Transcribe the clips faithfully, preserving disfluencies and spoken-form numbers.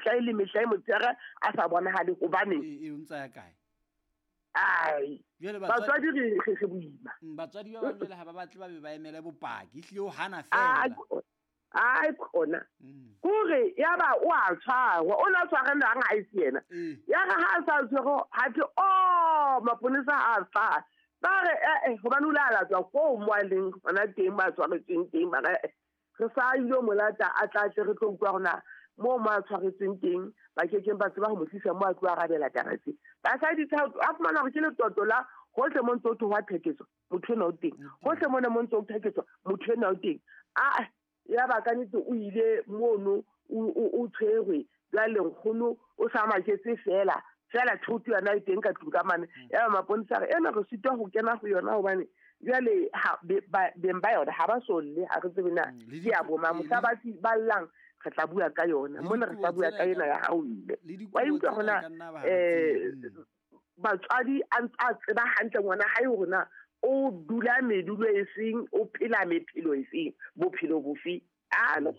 mehla le mehla motsere a sa bonahale gobane e e ntsa ya kae ai jwale batswadi re re buima batswadi ba ba jwale ha ba batle ba be ba emele bopaki ehlile o hana fela ai khona kore ya ba o a tshwarwa o na tshwara nang ha ise yena ya ga ha sa tshwego ha ke o maponisa a fa ba re eh go bana ulala tswa ko mo aleng bona teng ba tshwaretseng teng ba re sa ile molata a tla tle re tlo utlwa gona mo ma tshwaretseng teng ba ke ke ba tseba go motlisa mo a tloa rabela taratsi ba sa di tsa a fumana go ke le toto la go tle mo ntse wa theketso motho ena o teng go tle mo na mo ntse o theketso motho ena o teng a ya ba ka nitse o ile mono o tshwerwe ya lengkgono o sa maketse fela fela thuto yana e teng ka tluka mane ya maponisa re ena go sitwa go kena go yona hobane jale ha beng ba yona ha ba solle ha re tsebena ya bo ma mosabasi ba llang re tla bua ka yona mona re tla bua ka yena ya hauile wa utlwa gona eh batswadi a tseba hantle ngwana ha e rona o dula medulo e seng o phela mephelo e seng bophelo bofi a no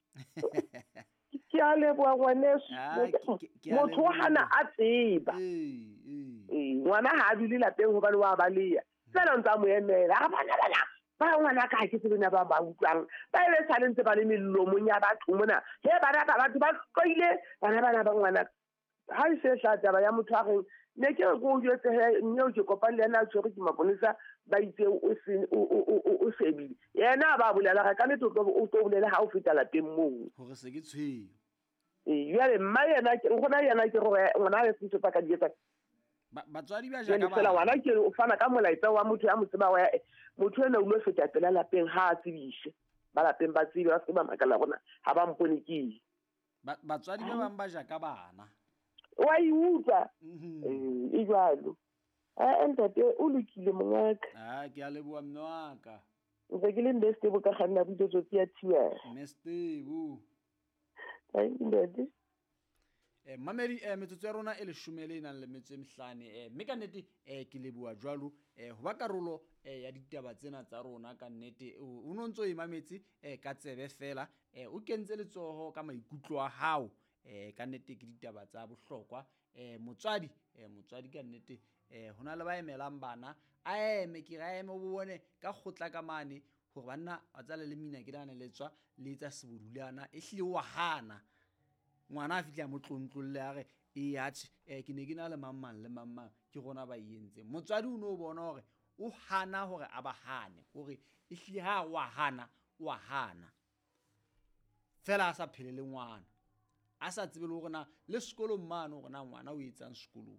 ke a le bua ngwaneso motho hana a tseba eh ngwana ha a dule lapeng ho bana wa baleya tsela ntsa mo emela ga bana bana ba ngwana ka ke tsebena ba ba utlwang ba ile sa lentse ba le mello monya batho mona he bana ba batho ba tloile bana bana ba ngwana ha e se hla taba ya motho a reng ne ke go jetse he nnyo ke kopane le yena tshwere ke maponisa ba itse o se o sebile yena ba bolela ga ka ne tlo o tlo bolela ha o feta lapeng moo gore se ke tshweo eh yale mma yena ke gona yena ke gore ngwana a se tsa ka dietsa batswadi ba ja ka ba fela ngwana ke o fana ka molaetsa wa motho ya motseba wa motho ena o lo feta pela lapeng ha a tsebishe ba lapeng ba tsebe ba se ba makala gona ha ba mpone ke batswadi ba bang ba ja ka bana wa iuta eh e jwalo a entate o lokile mongaka ah ke a leboa mme wa ka ntse ke le ndeste bo ka ganna bidotso tsia thiwa mestebu ai ndete eh mamedi eh metsotso ya rona e le shumele ina le metse mehlane eh mme ka nnete eh ke leboa jwalo eh ho ba karolo eh ya ditaba tsena tsa rona ka nnete o nontso e mametsi eh ka tsebe fela eh o kentse letsoho ka maikutlo a hao eh ka nnete ke ditaba tsa bohlokwa eh motswadi eh motswadi ka nnete eh hona le ba emelang bana a eme ke ga eme o bone ka khotla ka mane hore banna a tsale le mina ke dane letswa le tsa sebodulana e hlile wa hana ngwana a fitla mo tlontlolle a re e yathi eh ke ne ke na le mammang le mammang ke gona ba yentse motswadi o no bona hore o hana hore a ba hane hore e hlile ha wa hana wa hana fela a sa phelele ngwana a sa tsebe le gona le sekolo mmano gona ngwana o etsang sekolo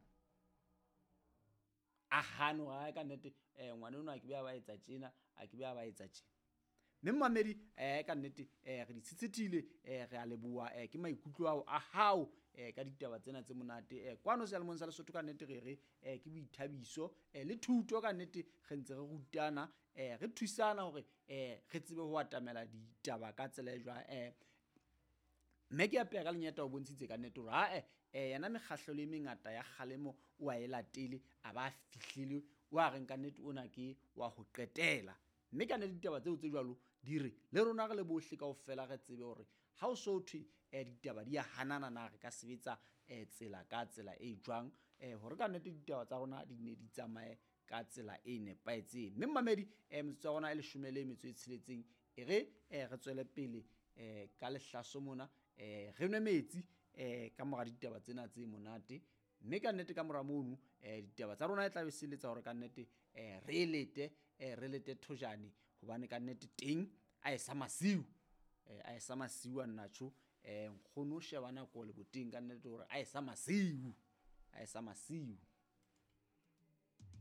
a hano ga ka nnete eh ngwana ona ke bea ba etsa tjena a ke bea ba etsa tjena mme mamedi eh ka nnete eh re ditsitsitile eh re a leboa eh ke maikutlo ao a hao eh ka ditaba tsena tse monate eh kwano se le mona sa Lesotho ka nnete re re eh ke boithabiso eh le thuto ka nnete re ntse re rutana eh re thusana hore eh re tsebe ho atamela ditaba ka tsela e jwa eh mme ke apea ka lenyata o bontshitse ka nnete ra eh eh yana megahlo le mengata ya kgalemo o a ela tele a ba fihlile wa reng ka nnete ona ke wa ho qetela mme ka nnete ditaba tseo tse jwalo di re le rona re le bohle kaofela re tsebe hore ha o so thwe eh ditaba di ya hanana na re ka sebetsa eh tsela ka tsela e jwang eh hore ka nnete ditaba tsa rona di ne di tsamaye ka tsela e nepaetseng mme mamedi eh metsotso rona e le shumele metso e tsheletseng e re eh re tswele pele eh ka lehlaso mona eh re nwe metsi eh ka mora ditaba tsena tse monate mme ka nnete ka mora mono eh ditaba tsa rona e tla be seletsa hore ka nnete eh re lete eh re lete thojane hobane ka nnete teng a e sa masiu eh a e sa masiu nnatsho eh nkgono shebana ko le boteng ka nnete hore a e sa masiu a e sa masiu